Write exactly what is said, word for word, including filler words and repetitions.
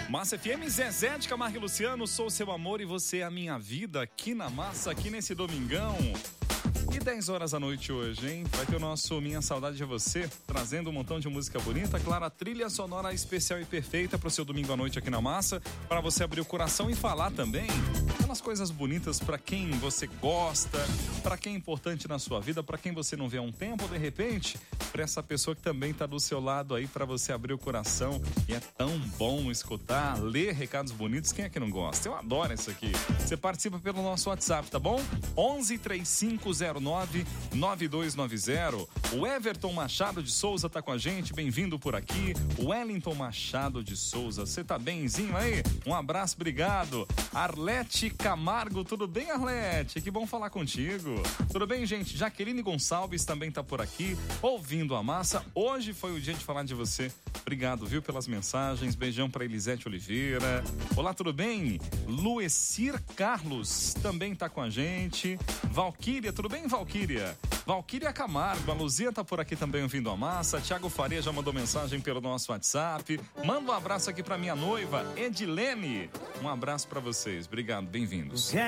Massa F M, Zezé de Camargo e Luciano, sou seu amor e você é a minha vida, aqui na Massa, aqui nesse domingão. E dez horas da noite hoje, hein? Vai ter o nosso Minha Saudade de Você, trazendo um montão de música bonita, claro, a trilha sonora especial e perfeita pro seu domingo à noite aqui na Massa, para você abrir o coração e falar também aquelas coisas bonitas para quem você gosta, para quem é importante na sua vida, para quem você não vê há um tempo, ou de repente, para essa pessoa que também tá do seu lado aí, para você abrir o coração. E é tão bom escutar, ler recados bonitos, quem é que não gosta? Eu adoro isso aqui. Você participa pelo nosso WhatsApp, tá bom? onze, três cinco zero nove, nove dois nove zero. O Everton Machado de Souza tá com a gente, bem-vindo por aqui. O Wellington Machado de Souza, você tá benzinho aí? Um abraço, obrigado. Arlete Camargo, tudo bem, Arlete? Que bom falar contigo. Tudo bem, gente? Jaqueline Gonçalves também tá por aqui, ouvindo a Massa. Hoje foi o dia de falar de você. Obrigado, viu, pelas mensagens. Beijão pra Elisete Oliveira. Olá, tudo bem? Luecir Carlos também tá com a gente. Valquíria, tudo bem, Valquíria? Valquíria Camargo, a Luzia tá por aqui também ouvindo a Massa. Tiago Faria já mandou mensagem pelo nosso WhatsApp. Manda um abraço aqui pra minha noiva, Edilene. Um abraço pra vocês. Obrigado, bem-vindos.